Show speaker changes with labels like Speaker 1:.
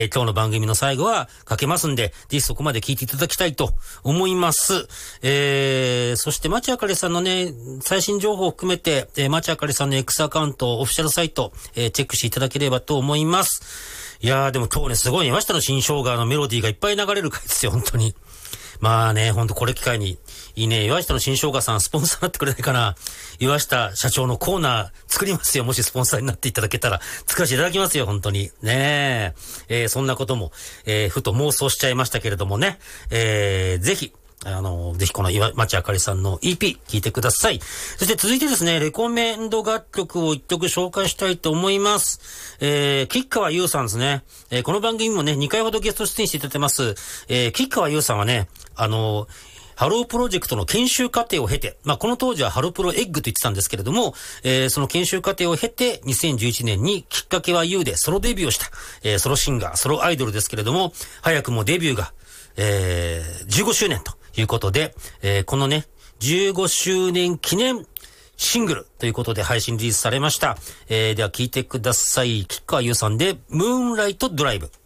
Speaker 1: 今日の番組の最後はかけますんで、ぜひそこまで聞いていただきたいと思います。そして町あかりさんのね、最新情報を含めて、町あかりさんの X アカウント、オフィシャルサイト、チェックしていただければと思います。いやーでも今日ね、すごい岩下の新生姜のメロディーがいっぱい流れる回ですよ、本当に。まあね、ほんとこれ機会に、いいね、岩下の新生姜さんスポンサーになってくれないかな。岩下社長のコーナー作りますよ。もしスポンサーになっていただけたら、作らせていただきますよ、本当に。ねえ。そんなことも、ふと妄想しちゃいましたけれどもね。ぜひ、ぜひこの町あかりさんの EP 聴いてください。そして続いてですね、レコメンド楽曲を一曲紹介したいと思います。吉川優さんですね。この番組もね、2回ほどゲスト出演していただいてます。吉川優さんはね、ハロープロジェクトの研修過程を経て、この当時はハロプロエッグと言ってたんですけれども、その研修過程を経て、2011年にきっかけは You でソロデビューをした、ソロシンガー、ソロアイドルですけれども、早くもデビューが、15周年ということで、このね、15周年記念シングルということで配信リリースされました。では聴いてください。吉川優さんで、ムーンライトドライブ。